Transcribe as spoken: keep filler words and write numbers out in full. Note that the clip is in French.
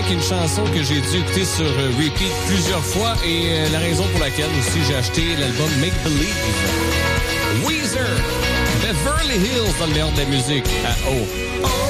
avec une chanson que j'ai dû écouter sur euh, repeat plusieurs fois et euh, la raison pour laquelle aussi j'ai acheté l'album Make Believe. Weezer, Beverly Hills dans le meilleur de la musique à O.